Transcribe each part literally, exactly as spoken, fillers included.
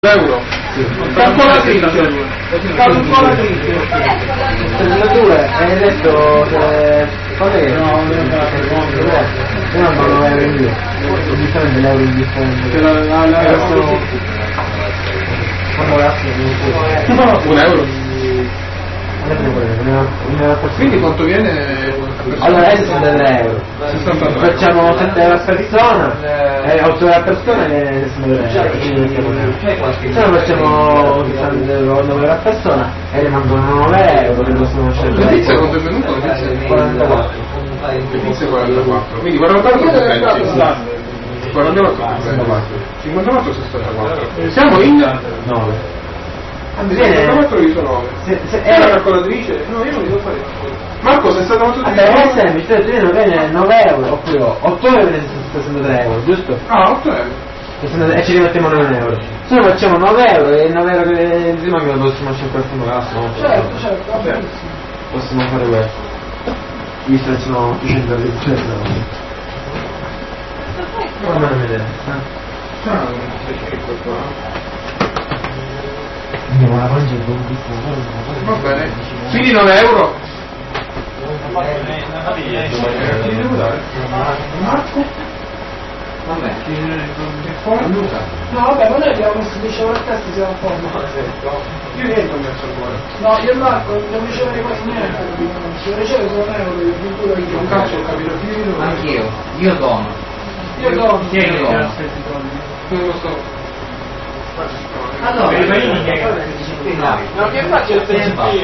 euro? Sì. Calcolatrice, calcolatrice. trentadue e adesso se... qual è? No, non è no, no, non è in più. Non differente l'euro in differente. Un euro? Quindi quanto viene? Allora adesso sono delle euro. Facciamo sette euro a persona, eh, otto euro a persona e sono delle euro. Se no facciamo sessanta euro a persona e rimangono nove euro che possono scegliere. Letizia quanto è venuto? quarantaquattro. Letizia quarantaquattro. Quindi quarantaquattro potenti. quarantaquattro sessantaquattro. cinquantaquattro sessantaquattro. Siamo in nove. sessantaquattro diviso nove. È la calcolatrice? No, io non devo fare. Marco, sessantaquattro diviso nove. Allora è semplice, tu vieni viene nove euro, oppure otto euro e sessantatré euro, giusto? Ah, otto euro. E ci rimettiamo nove euro. Se noi facciamo nove euro e nove euro che rimangono possiamo scegliere qualcuno grasso, no? Certo, certo, vabbè. Possiamo fare questo. Visto che sono duecento euro di certo. Fammi vedere. Ah, non c'è scritto qua. Andiamo alla pancia del buon. Va bene. Quindi nove euro? Chi devo dare? Marco? Vabbè. E poi Luca? No, vabbè, ma noi abbiamo messo dieci euro a testa e siamo a forma. Io niente ho messo ancora. No, io e Marco non ricevere quasi niente, se riceve solo un euro, io addirittura io. Non cazzo ho capito più di dove. Anch'io, io dono. Io do. Chi è che dono? Non lo so. Allora, No, che faccio il sentire?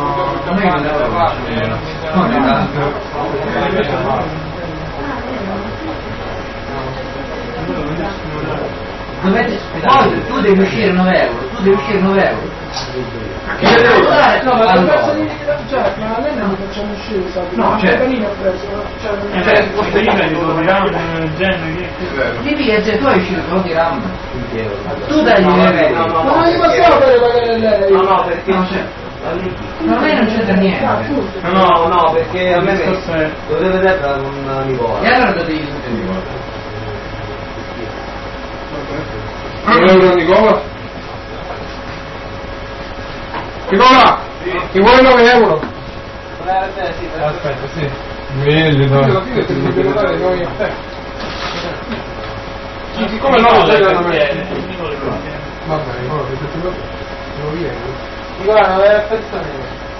Dovete, poi tu devi uscire nove euro, tu devi uscire nove euro. Che devo dare? No, ma Allora. per cazzo di... Cioè, ma a lei non facciamo uscire, sai? No, certo. Panini ha preso, cioè... Cioè, questo io Devi essere tu hai uscito solo di RAM. Tu dai No, gli vabbè, euro. no, no. Ma non gli possiamo fare pagare lei? No, no, perché Non c'è. Ma a me non c'entra niente. Appunto. No, no, perché a me lo deve vedere da un Nicola. E allora dove devi dire? un euro Nicola? Nicola! Ti vuole nove euro? Aspetta, sì. Quindi alla fine te li dobbiamo dare noi a te. Sì, siccome no, lo danno a me. Va bene, Nicola, ti ho nove euro. Nicola, non è persone.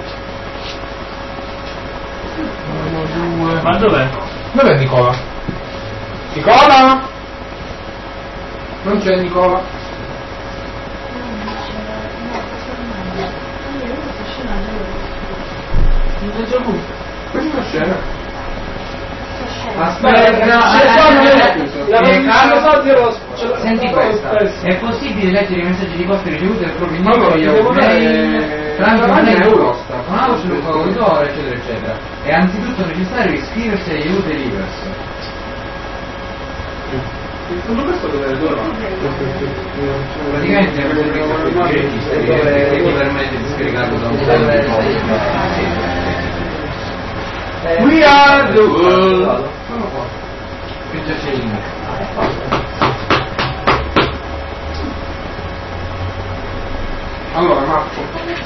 Due. Ma dov'è? Dov'è Nicola? Nicola? Non c'è Nicola. Questa scena. Aspetta, no, senti questa. È possibile leggere i messaggi di posta ricevuti dal proprio Allora, indirizzo devo mail, tramite un dare mail Eurostar. un auto sul favorito, eccetera, eccetera. È anzitutto necessario iscriversi agli U Delivers. Tutto questo dove è dove? Praticamente questo che ti permette di scaricarlo da un sito. We are the world. Che già c'è il link. Allora Marco.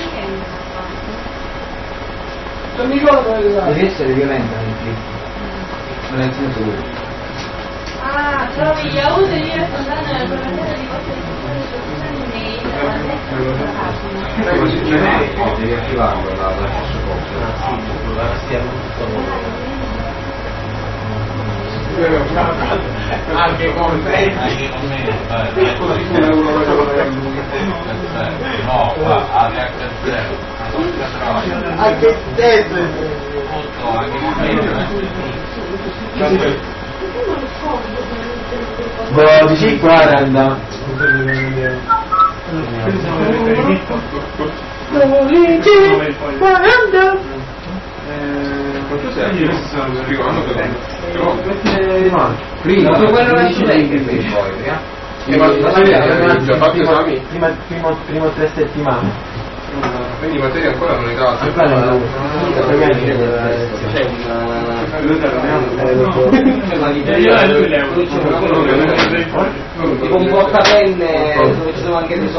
Non mi ricordo dove le dai. Devi essere violenta nel clip. Non è il senso lui. Ah, trovi Yahoo e io sto andando nella programmazione di vostre istruzioni email. Devi attivarlo la stessa cosa. Anche con te. Così un euro lo devo dare a lui. No, va, anche a zero. Anche te. dodici, quaranta. dodici, quaranta. Quanto sei? Spiegando che però Rimane. Prima, tu quello la dici lei che fai poi, E ma hai già fatto esami? Prima, primo, primo tre settimane. Quindi materia ancora non è data. Ancora non è data. C'è una tipo un portapenne dove ci sono anche dei